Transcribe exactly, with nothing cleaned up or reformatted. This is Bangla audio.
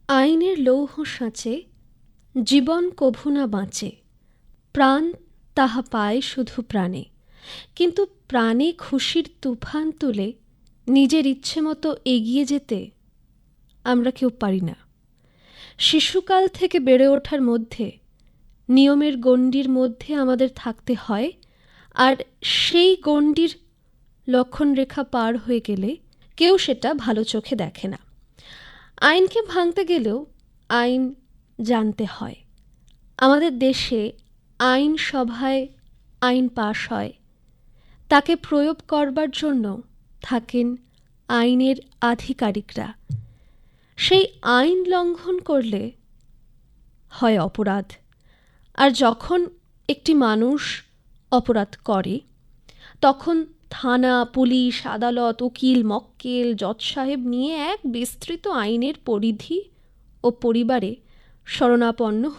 আইনের লৌহ সাঁচে জীবন কভু না বাঁচে, প্রাণ তাহা পায় শুধু প্রাণে। কিন্তু প্রাণে খুশির তুফান তুলে নিজের ইচ্ছে মতো এগিয়ে যেতে আমরা কেউ পারি না। শিশুকাল থেকে বেড়ে ওঠার মধ্যে নিয়মের গণ্ডির মধ্যে আমাদের থাকতে হয়, আর সেই গণ্ডির লক্ষণরেখা পার হয়ে গেলে কেউ সেটা ভালো চোখে দেখে না। আইনকে ভাঙতে গেলেও আইন জানতে হয়। আমাদের দেশে আইন সভায় আইন পাশ হয়, তাকে প্রয়োগ করবার জন্য থাকেন আইনের আধিকারিকরা। সেই আইন লঙ্ঘন করলে হয় অপরাধ, আর যখন একটি মানুষ অপরাধ করে তখন থানা, পুলিশ, আদালত, উকিল, মক্কেল, জজ সাহেব নিয়ে এক বিস্তৃত আইনের পরিধি ও পরিবারে শরণাপন্ন